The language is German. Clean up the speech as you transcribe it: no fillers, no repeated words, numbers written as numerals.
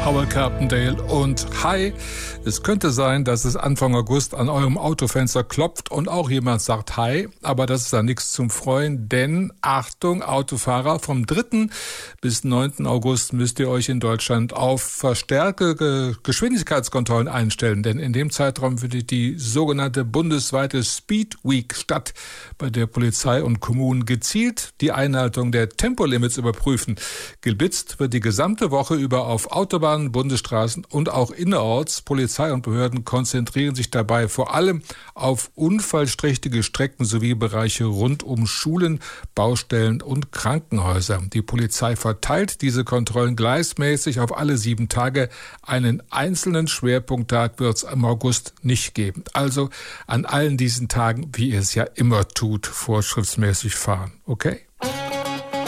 Howell Carpendale und Hi. Es könnte sein, dass es Anfang August an eurem Autofenster klopft und auch jemand sagt Hi, aber das ist dann nichts zum Freuen, denn Achtung, Autofahrer, vom 3. bis 9. August müsst ihr euch in Deutschland auf verstärkte Geschwindigkeitskontrollen einstellen, denn in dem Zeitraum findet die sogenannte bundesweite Speed Week statt, bei der Polizei und Kommunen gezielt die Einhaltung der Tempolimits überprüfen. Geblitzt wird die gesamte Woche über auf Autobahnen, Bundesstraßen und auch innerorts. Polizei und Behörden konzentrieren sich dabei vor allem auf unfallsträchtige Strecken sowie Bereiche rund um Schulen, Baustellen und Krankenhäuser. Die Polizei verteilt diese Kontrollen gleichmäßig auf alle 7 Tage. Einen einzelnen Schwerpunkttag wird es im August nicht geben. Also an allen diesen Tagen, wie ihr es ja immer tut, vorschriftsmäßig fahren. Okay?